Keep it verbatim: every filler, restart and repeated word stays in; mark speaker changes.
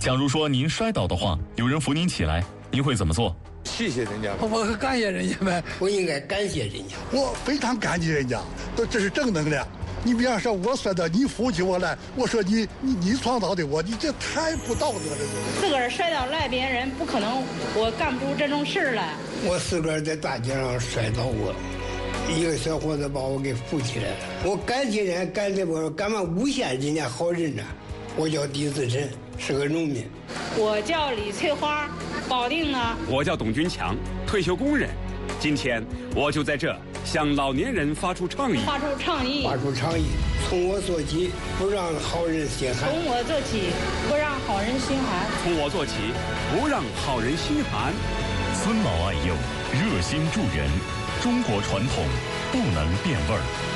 Speaker 1: 假如说您摔倒的话，有人扶您起来，您会怎么做？
Speaker 2: 谢谢人家，
Speaker 3: 我感谢人家呗，
Speaker 4: 我应该感谢人家，
Speaker 5: 我非常感激人家，这是正能量。你比方说，我摔倒，你扶起我来，我说你你你创造的我，你这太不道德了。
Speaker 6: 自个儿摔倒赖别人，不可能，我干不出这种事来。
Speaker 4: 我自个儿在大街上摔倒过，一个小伙子把我给扶起来了。我感谢人，感谢我干嘛诬陷人家好人呢？我叫狄自珍，是个农民。
Speaker 6: 我叫李翠花，保定的。
Speaker 7: 我叫董军强，退休工人。今天我就在这向老年人发出倡议，
Speaker 6: 发出倡议，
Speaker 4: 发出倡议，从我做起，不让好人心寒。
Speaker 6: 从我做起，不让好人心寒。
Speaker 7: 从我做起，不让好人心寒。
Speaker 1: 尊老爱幼，热心助人，中国传统不能变味儿。